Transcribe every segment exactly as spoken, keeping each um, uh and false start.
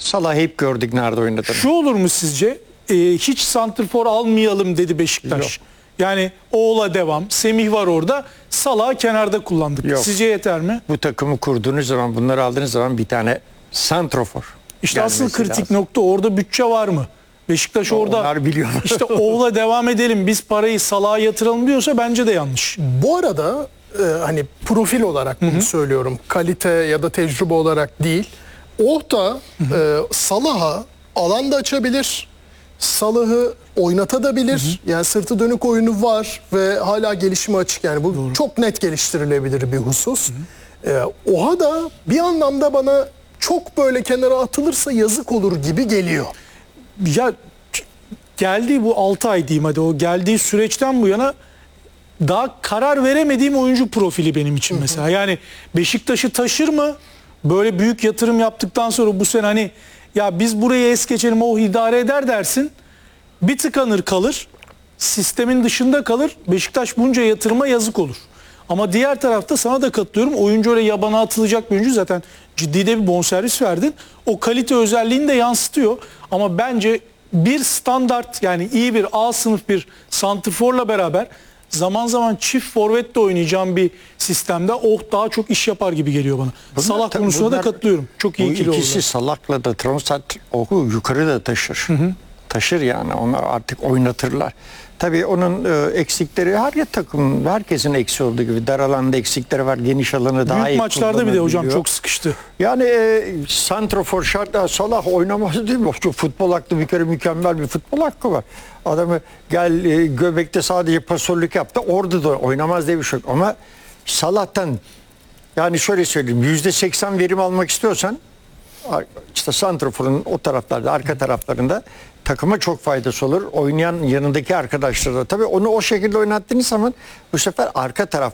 Salah hep gördük nerede oynadığını. Şu olur mu sizce? Ee, hiç santrfor almayalım dedi Beşiktaş. Yok. Yani Oğul'a devam. Semih var orada. Salah'ı kenarda kullandık. Yok. Sizce yeter mi? Bu takımı kurduğunuz zaman, bunları aldığınız zaman bir tane santrofor. İşte asıl gelmesi kritik lazım. nokta orada bütçe var mı? Beşiktaş orada Onlar biliyor. işte Oğul'a devam edelim, biz parayı Salah'a yatıralım diyorsa bence de yanlış. Bu arada e, hani profil olarak bunu söylüyorum. Kalite ya da tecrübe olarak değil. Orta e, Salah'a alan da açabilir. Salah'ı oynatabilir. Yani sırtı dönük oyunu var ve hala gelişime açık. Yani bu Doğru. çok net geliştirilebilir bir husus. E, Oha da bir anlamda bana çok böyle kenara atılırsa yazık olur gibi geliyor. Ya geldiği bu altı ay diyeyim hadi, o geldiği süreçten bu yana daha karar veremediğim oyuncu profili benim için mesela. Yani Beşiktaş'ı taşır mı? Böyle büyük yatırım yaptıktan sonra bu sene hani ya biz burayı es geçelim, o idare eder dersin. Bir tıkanır kalır. Sistemin dışında kalır. Beşiktaş bunca yatırıma yazık olur. Ama diğer tarafta sana da katılıyorum. Oyuncu öyle yabana atılacak bir oyuncu, zaten ciddi de bir bonservis verdin. O kalite özelliğini de yansıtıyor. Ama bence bir standart, yani iyi bir A sınıf bir santrforla beraber zaman zaman çift forvet de oynayacağım bir sistemde oh daha çok iş yapar gibi geliyor bana. Bunlar Salah tabii konusunda da bunlar- katılıyorum. Çok iyi Bu ikili ikisi oldu. Salah'la da Trossard oku yukarı da taşır. Taşır yani. Onlar artık oynatırlar. Tabii onun e, eksikleri her takım, herkesin eksiği olduğu gibi dar alanda eksikleri var. Geniş alanı daha iyi Büyük maçlarda bir de hocam kullanabiliyor. çok sıkıştı. Yani e, santrofor şart, Salah oynamaz değil mi? Çok futbol aklı, bir kere mükemmel bir futbol hakkı var. Adamı gel e, göbekte sadece pasörlük yaptı. Orada da oynamaz diye bir şey yok. Ama Salah'tan, yani şöyle söyleyeyim, yüzde seksen verim almak istiyorsan işte santroforun o taraflarda, arka taraflarında takıma çok faydası olur. Oynayan yanındaki arkadaşlara da. Tabii onu o şekilde oynattığınız zaman bu sefer arka taraf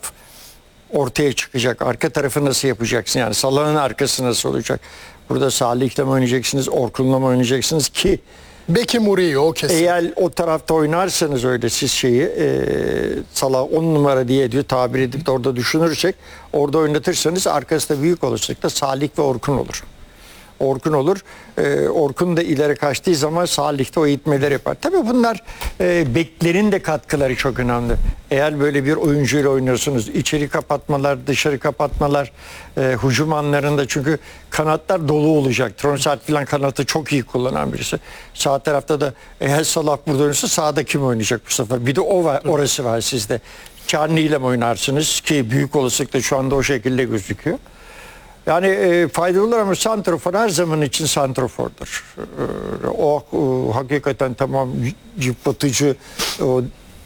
ortaya çıkacak. Arka tarafı nasıl yapacaksın? Yani Salah'ın arkası nasıl olacak? Burada Salih'le mi oynayacaksınız? Orkun'la mı oynayacaksınız ki? Beki Murillo o kesin. Eğer o tarafta oynarsanız öyle siz şeyi e, Salah on numara diye diyor tabir edip de orada düşünürsek, orada oynatırsanız arkasında büyük olasılıkla Salih ve Orkun olur. Orkun olur. Ee, Orkun da ileri kaçtığı zaman Salih'te o itmeleri yapar. Tabii bunlar e, beklerin de katkıları çok önemli. Eğer böyle bir oyuncuyla oynuyorsunuz, içeri kapatmalar, dışarı kapatmalar, e, hücum anlarında, çünkü kanatlar dolu olacak. Trossard falan kanatı çok iyi kullanan birisi. Sağ tarafta da eğer Salah burada oynarsa sağda kim oynayacak bu sefer? Bir de o var, orası var sizde. Çarni ile mi oynarsınız ki büyük olasılıkla şu anda o şekilde gözüküyor. Yani e, faydalı olur ama santrofor her zaman için santrofordur. E, o e, hakikaten tamam yıpratıcı o,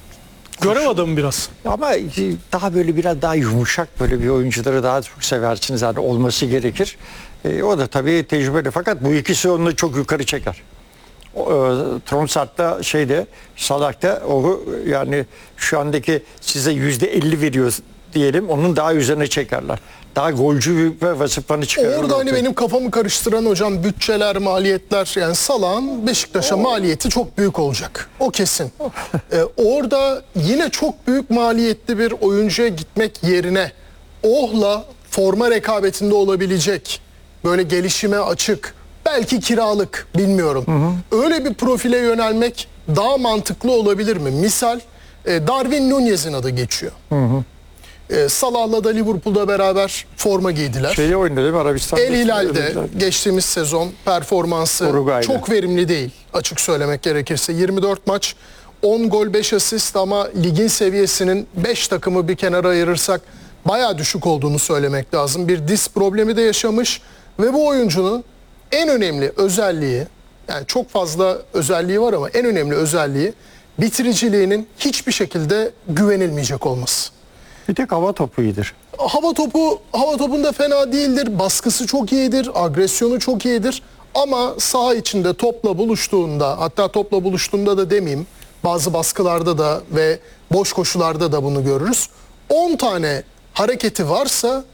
Görev adamı biraz. ama daha böyle biraz daha yumuşak böyle bir oyuncuları daha çok seversiniz. Yani olması gerekir. E, o da tabii tecrübeli. Fakat bu ikisi onu çok yukarı çeker. E, Trossard'da şeyde, Salah'ta o yani şu andaki size yüzde elli veriyor diyelim, onun daha üzerine çekerler. Daha golcü ve vasıflarını çıkarırlar. Orada hani benim kafamı karıştıran hocam bütçeler, maliyetler. Yani Salah'ın Beşiktaş'a maliyeti çok büyük olacak. O kesin. Ee, orada yine çok büyük maliyetli bir oyuncuya gitmek yerine Oh'la forma rekabetinde olabilecek, böyle gelişime açık, belki kiralık, bilmiyorum. Hı hı. Öyle bir profile yönelmek daha mantıklı olabilir mi? Misal e, Darwin Nunez'in adı geçiyor. Hı hı. Ee, Salah'la da Liverpool'da beraber forma giydiler. Şeyi oynadı değil mi Arabistan'da? El Hilal'de geçtiğimiz sezon performansı Uruguay'da çok verimli değil, açık söylemek gerekirse. yirmi dört maç, on gol, beş asist, ama ligin seviyesinin beş takımı bir kenara ayırırsak bayağı düşük olduğunu söylemek lazım. Bir diz problemi de yaşamış ve bu oyuncunun en önemli özelliği, yani çok fazla özelliği var ama en önemli özelliği bitiriciliğinin hiçbir şekilde güvenilmeyecek olması. Bir tek hava topu iyidir. Hava topu, hava topunda fena değildir. Baskısı çok iyidir, agresyonu çok iyidir. Ama saha içinde topla buluştuğunda, hatta topla buluştuğunda da demeyeyim, bazı baskılarda da ve boş koşularda da bunu görürüz. on tane hareketi varsa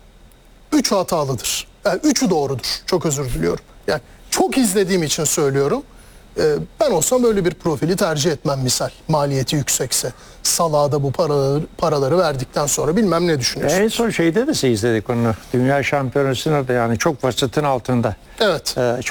üçü hatalıdır. Yani üçü doğrudur. Çok özür diliyorum. Yani çok izlediğim için söylüyorum. Ben olsam böyle bir profili tercih etmem misal. Maliyeti yüksekse. Salah'a da bu paraları, paraları verdikten sonra bilmem ne düşünüyorsun. En son şeyde de izledik onu. Dünya Şampiyonası'nda da yani çok vasatın altında. Evet. Ee,